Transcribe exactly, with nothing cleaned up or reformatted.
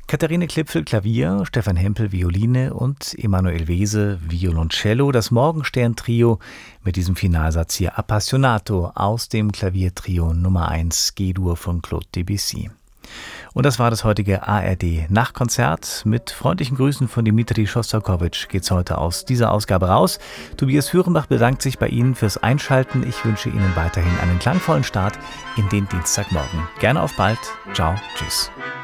Katharine Klipfel Klavier, Stefan Hempel Violine und Emanuel Wese Violoncello. Das Morgenstern-Trio mit diesem Finalsatz hier Appassionato aus dem Klaviertrio Nummer eins G-Dur von Claude Debussy. Und das war das heutige A R D-Nachtkonzert. Mit freundlichen Grüßen von Dimitri Schostakowitsch geht's heute aus dieser Ausgabe raus. Tobias Führenbach bedankt sich bei Ihnen fürs Einschalten. Ich wünsche Ihnen weiterhin einen klangvollen Start in den Dienstagmorgen. Gerne auf bald. Ciao, tschüss.